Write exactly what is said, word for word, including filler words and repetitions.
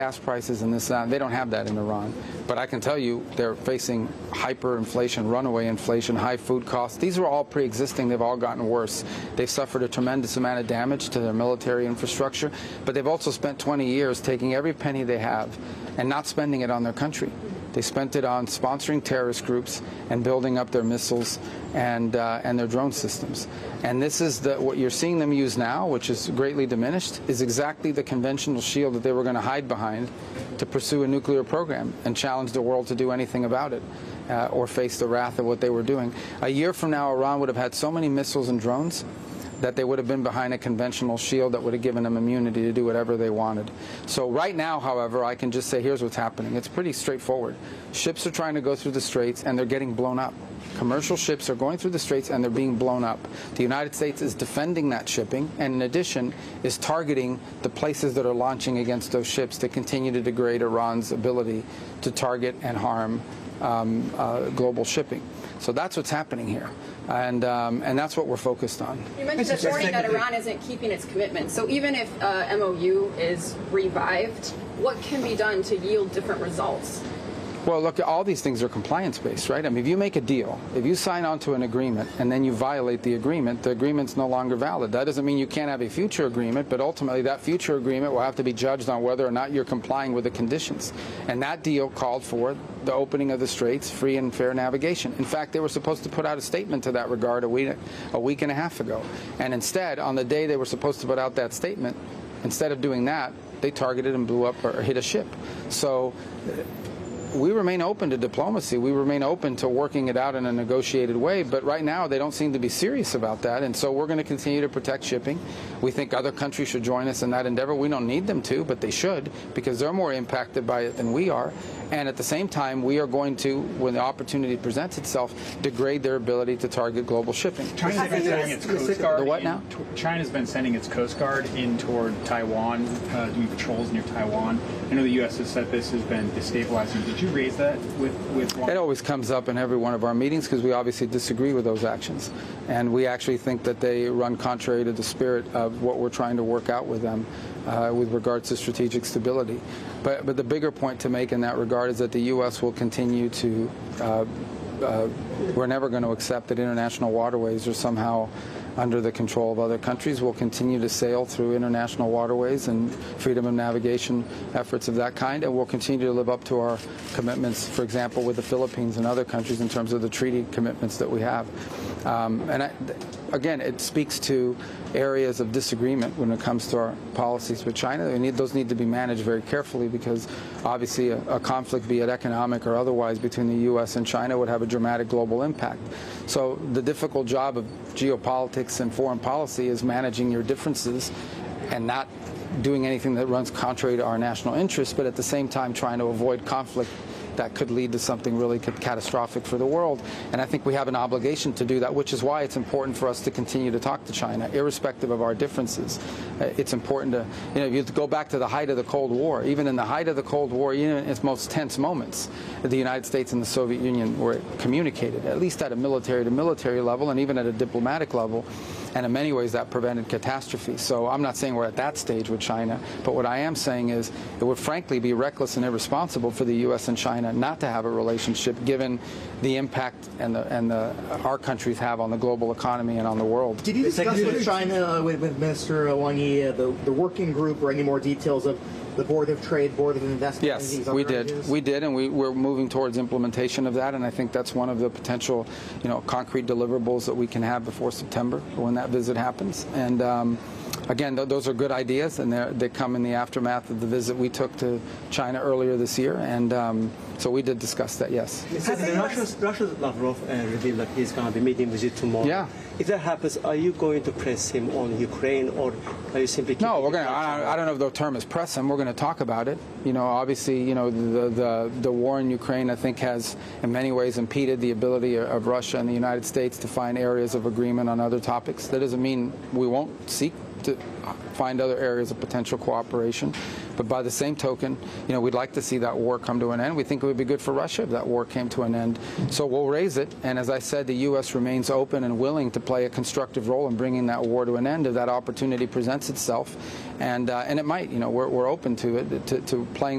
gas prices and this and that. They don't have that in Iran. But I can tell you they're facing hyperinflation, runaway inflation, high food costs. These are all pre-existing. They've all gotten worse. They've suffered a tremendous amount of damage to their military infrastructure, but they've also spent twenty years taking every penny they have and not spending it on their country. They spent it on sponsoring terrorist groups and building up their missiles and uh, and their drone systems. And this is the, what you're seeing them use now, which is greatly diminished, is exactly the conventional shield that they were going to hide behind to pursue a nuclear program and challenge the world to do anything about it uh, or face the wrath of what they were doing. A year from now, Iran would have had so many missiles and drones that they would have been behind a conventional shield that would have given them immunity to do whatever they wanted. So right now, however, I can just say here's what's happening. It's pretty straightforward. Ships are trying to go through the Straits, and they're getting blown up. Commercial ships are going through the Straits, and they're being blown up. The United States is defending that shipping, and in addition is targeting the places that are launching against those ships to continue to degrade Iran's ability to target and harm um, uh, global shipping. So that's what's happening here, and um, and that's what we're focused on. You mentioned this morning that Iran isn't keeping its commitment. So even if uh, M O U is revived, what can be done to yield different results? Well, look, all these things are compliance-based, right? I mean, if you make a deal, if you sign on to an agreement and then you violate the agreement, the agreement's no longer valid. That doesn't mean you can't have a future agreement, but ultimately that future agreement will have to be judged on whether or not you're complying with the conditions. And that deal called for the opening of the Straits, free and fair navigation. In fact, they were supposed to put out a statement to that regard a week, a week and a half ago. And instead, on the day they were supposed to put out that statement, instead of doing that, they targeted and blew up or hit a ship. So we remain open to diplomacy. We remain open to working it out in a negotiated way. But right now, they don't seem to be serious about that. And so we're going to continue to protect shipping. We think other countries should join us in that endeavor. We don't need them to, but they should, because they're more impacted by it than we are. And at the same time, we are going to, when the opportunity presents itself, degrade their ability to target global shipping. China's been sending its Coast Guard. The what now? China's been sending its Coast Guard in toward Taiwan, uh, doing patrols near Taiwan. I know the U S has said this has been destabilizing. Did you raise that with with? It always comes up in every one of our meetings because we obviously disagree with those actions, and we actually think that they run contrary to the spirit of what we're trying to work out with them uh, with regards to strategic stability. But but the bigger point to make in that regard is that the U S will continue to. Uh, uh, we're never going to accept that international waterways are somehow under the control of other countries. We'll continue to sail through international waterways and freedom of navigation efforts of that kind, and we'll continue to live up to our commitments, for example, with the Philippines and other countries in terms of the treaty commitments that we have. Um, and I, again, it speaks to areas of disagreement when it comes to our policies with China. We need, those need to be managed very carefully because obviously a, a conflict, be it economic or otherwise, between the U S and China would have a dramatic global impact. So the difficult job of geopolitics and foreign policy is managing your differences and not doing anything that runs contrary to our national interests, but at the same time trying to avoid conflict that could lead to something really catastrophic for the world. And I think we have an obligation to do that, which is why it's important for us to continue to talk to China, irrespective of our differences. It's important to, you know, if you go back to the height of the Cold War, even in the height of the Cold War, even in its most tense moments, the United States and the Soviet Union were communicated, at least at a military to military level and even at a diplomatic level. And in many ways, that prevented catastrophe. So I'm not saying we're at that stage with China, but what I am saying is it would frankly be reckless and irresponsible for the U S and China not to have a relationship, given the impact and the, and the, our countries have on the global economy and on the world. Did you discuss with China, with, with Minister Wang Yi, uh, the, the working group, or any more details of the Board of Trade, Board of Investment? Yes, we did. Ideas? We did, and we, we're moving towards implementation of that, and I think that's one of the potential, you know, concrete deliverables that we can have before September when that visit happens. And um, again, th those are good ideas, and they come in the aftermath of the visit we took to China earlier this year, and um, so we did discuss that, yes. Russia's, Russia's Lavrov uh, revealed that he's going to be meeting with you tomorrow. Yeah. If that happens, are you going to press him on Ukraine, or are you simply keeping No, we're going to, I, I don't know if the term is press him, we're going to talk about it. You know, obviously, you know, the, the, the war in Ukraine, I think, has in many ways impeded the ability of Russia and the United States to find areas of agreement on other topics. That doesn't mean we won't seek to find other areas of potential cooperation. But by the same token, you know, we'd like to see that war come to an end. We think it would be good for Russia if that war came to an end. So we'll raise it. And as I said, the U S remains open and willing to play a constructive role in bringing that war to an end if that opportunity presents itself. And uh, and it might. You know, we're we're open to it, to, to playing